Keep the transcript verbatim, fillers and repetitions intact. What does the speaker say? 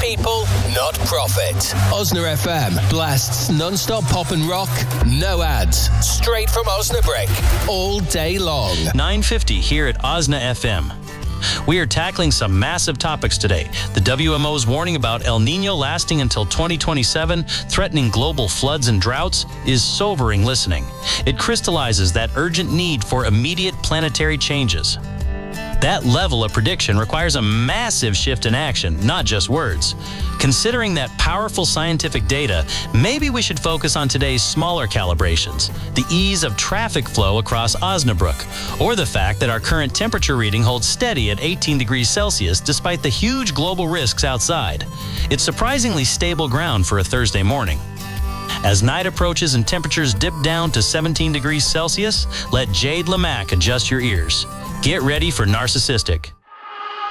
people, not profit. Osna F M blasts non-stop pop and rock, no ads, straight from Osnabrick, all day long. nine fifty here at Osna F M. We are tackling some massive topics today. The W M O's warning about El Nino lasting until twenty twenty-seven, threatening global floods and droughts, is sobering listening. It crystallizes that urgent need for immediate planetary changes. That level of prediction requires a massive shift in action, not just words. Considering that powerful scientific data, maybe we should focus on today's smaller calibrations, the ease of traffic flow across Osnabrück, or the fact that our current temperature reading holds steady at eighteen degrees Celsius despite the huge global risks outside. It's surprisingly stable ground for a Thursday morning. As night approaches and temperatures dip down to seventeen degrees Celsius, let Jade Lamack adjust your ears. Get ready for Narcissistic.